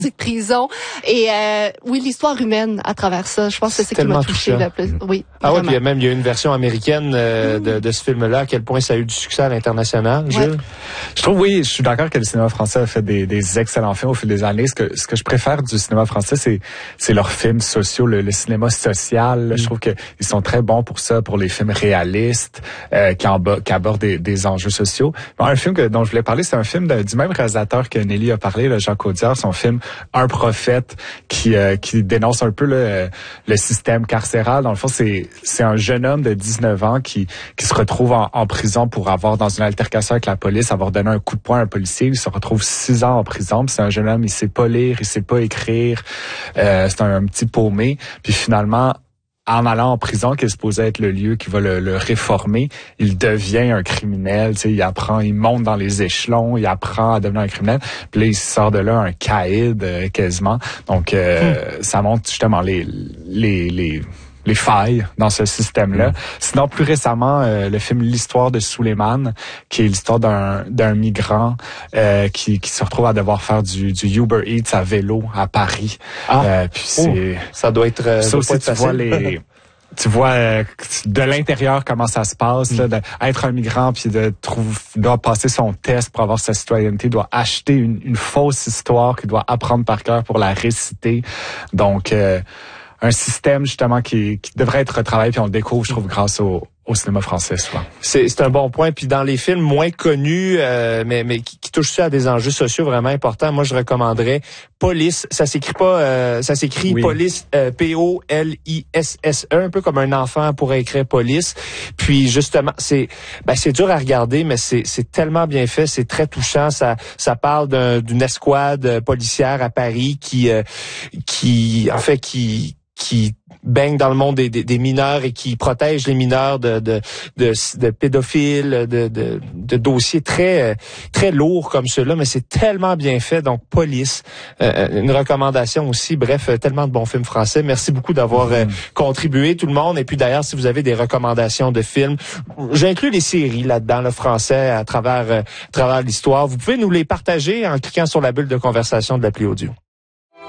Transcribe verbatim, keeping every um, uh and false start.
de prison. Et euh, oui, l'histoire humaine à travers ça, je pense que c'est ce qui m'a touché le plus. Oui. Ah oui, puis même il y a une version américaine euh, mm. de, de ce film-là. À quel point ça a eu du succès à l'international, Jules? Ouais. Je trouve, oui, je suis d'accord que le cinéma français a fait des, des excellents films au fil des années. Ce que, ce que je préfère du cinéma français, c'est, c'est leurs films sociaux, le, le cinéma social. Mm. Je trouve que ils sont très bons pour ça, pour les films réalistes euh, qui, en, qui abordent des, des enjeux sociaux. Bon, un film que, dont je voulais parler, c'est un film de, du même réalisateur que Nelly a parlé, là, Jean Caudière, son film Un prophète, qui euh, qui dénonce un peu le, le système carcéral. Dans le fond, c'est c'est un jeune homme de dix-neuf ans qui qui se retrouve en, en prison pour avoir, dans une altercation avec la police, avoir donné un coup de poing à un policier. Il se retrouve six ans en prison. Puis c'est un jeune homme, il sait pas lire, il sait pas écrire. Euh, c'est un, un petit paumé. Puis finalement, en allant en prison, qui est supposé être le lieu qui va le, le réformer, il devient un criminel. Tu sais, il apprend, il monte dans les échelons, il apprend à devenir un criminel. Puis là, il sort de là un caïd euh, quasiment. Donc, euh, hmm. ça montre justement les les les les failles dans ce système-là. Mmh. Sinon, plus récemment, euh, le film L'histoire de Suleiman, qui est l'histoire d'un d'un migrant euh, qui qui se retrouve à devoir faire du du Uber Eats à vélo à Paris. Ah. Euh, puis c'est oh, ça doit être euh, ça aussi, tu vois les tu vois euh, de l'intérieur comment ça se passe, là, d'être un migrant puis de trouver, doit passer son test pour avoir sa citoyenneté, doit acheter une, une fausse histoire qu'il doit apprendre par cœur pour la réciter. Donc euh, un système justement qui, qui devrait être retravaillé, puis on le découvre, je trouve, grâce au, au cinéma français souvent. C'est, c'est un bon point. Puis dans les films moins connus, euh, mais, mais qui, qui touchent ça à des enjeux sociaux vraiment importants, moi je recommanderais Police. Ça s'écrit pas, euh, ça s'écrit oui. Police, euh, P O L I S S E, un peu comme un enfant pourrait écrire Police. Puis justement, c'est, ben c'est dur à regarder, mais c'est, c'est tellement bien fait, c'est très touchant. Ça, ça parle d'un, d'une escouade policière à Paris qui, euh, qui, en fait, qui qui baigne dans le monde des, des, des mineurs et qui protège les mineurs de de de, de pédophiles, de, de de dossiers très très lourds comme ceux-là, mais c'est tellement bien fait. Donc Police, euh, une recommandation aussi. Bref, tellement de bons films français. Merci beaucoup d'avoir mmh. euh, contribué tout le monde. Et puis d'ailleurs, si vous avez des recommandations de films, j'inclus les séries là-dedans, le français à travers euh, à travers l'histoire. Vous pouvez nous les partager en cliquant sur la bulle de conversation de l'appli audio.